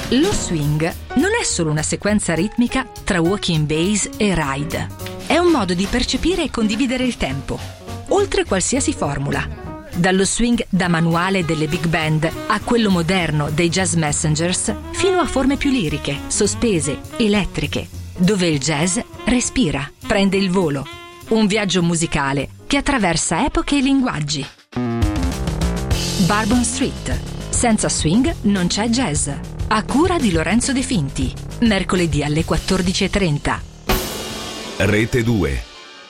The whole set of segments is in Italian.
Lo swing non è solo una sequenza ritmica tra walking bass e ride. È un modo di percepire e condividere il tempo, oltre qualsiasi formula. Dallo swing da manuale delle big band a quello moderno dei jazz messengers, fino a forme più liriche, sospese, elettriche, dove il jazz respira, prende il volo. Un viaggio musicale che attraversa epoche e linguaggi. Bourbon Street. Senza swing non c'è jazz. A cura di Lorenzo De Finti. Mercoledì alle 14:30. Rete 2.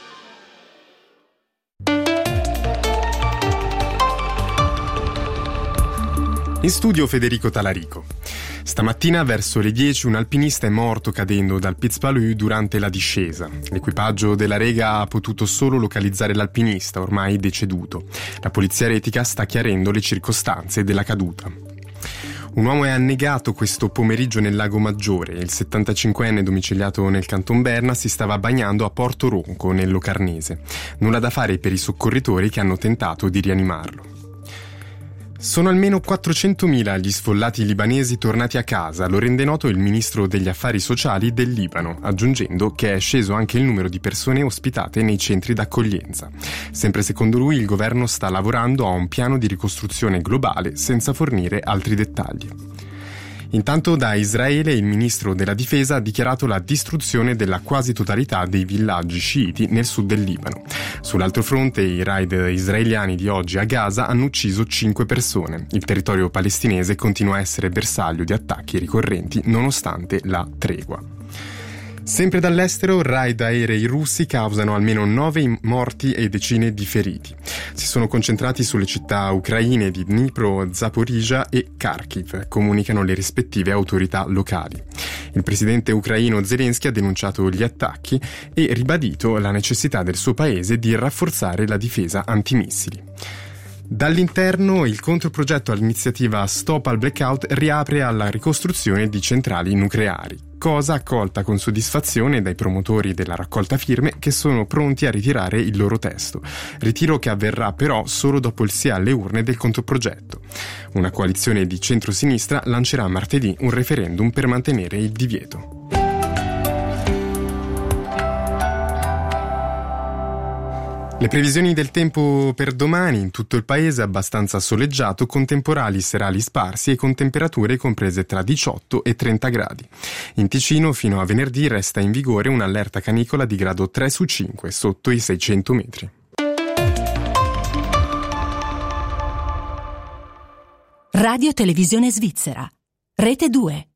In studio Federico Talarico. Stamattina verso le 10 un alpinista è morto cadendo dal Piz Palu durante la discesa. L'equipaggio della Rega ha potuto solo localizzare l'alpinista, ormai deceduto. La polizia retica sta chiarendo le circostanze della caduta. Un uomo è annegato questo pomeriggio nel Lago Maggiore. Il 75enne domiciliato nel Canton Berna si stava bagnando a Porto Ronco, nel Locarnese. Nulla da fare per i soccorritori che hanno tentato di rianimarlo. Sono almeno 400.000 gli sfollati libanesi tornati a casa, lo rende noto il ministro degli affari sociali del Libano, aggiungendo che è sceso anche il numero di persone ospitate nei centri d'accoglienza. Sempre secondo lui il governo sta lavorando a un piano di ricostruzione globale senza fornire altri dettagli. Intanto da Israele il ministro della difesa ha dichiarato la distruzione della quasi totalità dei villaggi sciiti nel sud del Libano. Sull'altro fronte i raid israeliani di oggi a Gaza hanno ucciso 5 persone. Il territorio palestinese continua a essere bersaglio di attacchi ricorrenti nonostante la tregua. Sempre dall'estero, raid aerei russi causano almeno 9 morti e decine di feriti. Si sono concentrati sulle città ucraine di Dnipro, Zaporizhzhia e Kharkiv, comunicano le rispettive autorità locali. Il presidente ucraino Zelensky ha denunciato gli attacchi e ribadito la necessità del suo paese di rafforzare la difesa antimissili. Dall'interno, il controprogetto all'iniziativa Stop al Blackout riapre alla ricostruzione di centrali nucleari, cosa accolta con soddisfazione dai promotori della raccolta firme che sono pronti a ritirare il loro testo. Ritiro che avverrà però solo dopo il sì alle urne del controprogetto. Una coalizione di centrosinistra lancerà martedì un referendum per mantenere il divieto. Le previsioni del tempo per domani: in tutto il paese abbastanza soleggiato, con temporali serali sparsi e con temperature comprese tra 18 e 30 gradi. In Ticino fino a venerdì resta in vigore un'allerta canicola di grado 3 su 5 sotto i 600 metri. Radio Televisione Svizzera. Rete 2.